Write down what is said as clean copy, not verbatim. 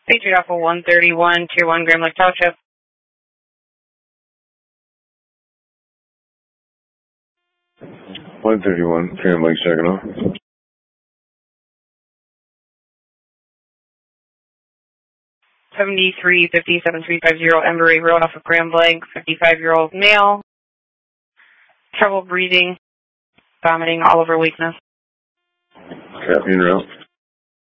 Patriot Alpha 131, Tier 1, Grand Lake Township. (131), Grand Lake Saginaw. 7350-7350, Embry Road off of Grand Lake, 55-year-old male. Trouble breathing, vomiting, all over weakness. Copy en route.